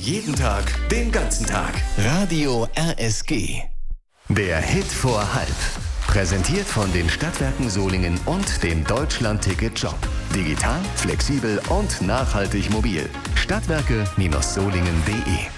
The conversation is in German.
Jeden Tag, den ganzen Tag. Radio RSG. Der Hit vor halb. Präsentiert von den Stadtwerken Solingen und dem Deutschland-Ticket-Job. Digital, flexibel und nachhaltig mobil. Stadtwerke-solingen.de